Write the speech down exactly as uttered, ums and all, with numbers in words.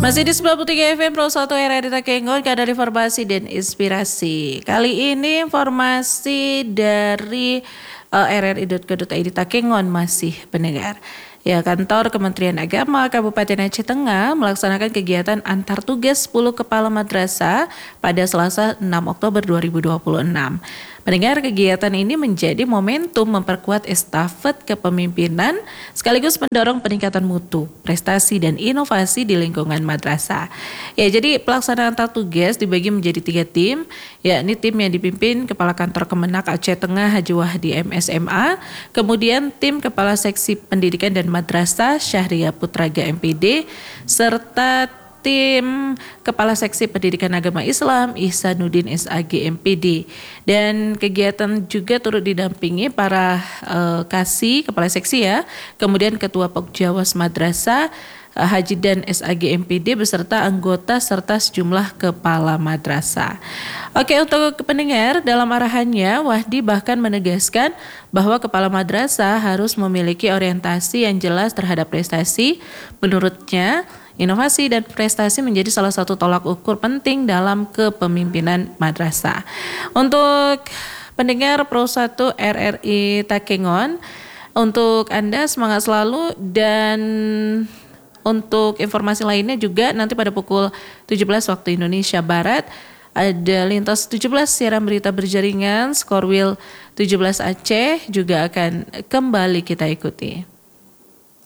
Masih di sembilan puluh tiga F M Pro satu R R I Takengon, kadar informasi dan inspirasi. Kali ini informasi dari uh, r r i dot co dot i d Takengon masih pendengar. Ya, kantor Kementerian Agama Kabupaten Aceh Tengah melaksanakan kegiatan antar tugas sepuluh kepala madrasah pada Selasa enam Oktober dua ribu dua puluh enam. Mendengar kegiatan ini menjadi momentum memperkuat estafet kepemimpinan sekaligus mendorong peningkatan mutu, prestasi dan inovasi di lingkungan madrasah. Ya, jadi pelaksanaan antar tugas dibagi menjadi tiga tim, yakni tim yang dipimpin Kepala Kantor Kemenak Aceh Tengah Haji Wahdi M S M A, kemudian tim Kepala Seksi Pendidikan dan Madrasah Syahria Putraga M P D, serta tim Kepala Seksi Pendidikan Agama Islam Ihsanuddin S A G M P D. Dan kegiatan juga turut didampingi para uh, kasih Kepala Seksi ya, kemudian Ketua Pokjawas Madrasah uh, Haji Dan S A G M P D beserta anggota serta sejumlah kepala madrasah. Oke, untuk pendengar, dalam arahannya Wahdi bahkan menegaskan bahwa kepala madrasah harus memiliki orientasi yang jelas terhadap prestasi. Menurutnya, inovasi dan prestasi menjadi salah satu tolak ukur penting dalam kepemimpinan madrasah. Untuk pendengar Pro satu R R I Takengon, untuk Anda semangat selalu, dan untuk informasi lainnya juga nanti pada pukul tujuh belas waktu Indonesia Barat ada Lintas tujuh belas siaran berita berjaringan Skorwil tujuh belas Aceh juga akan kembali kita ikuti.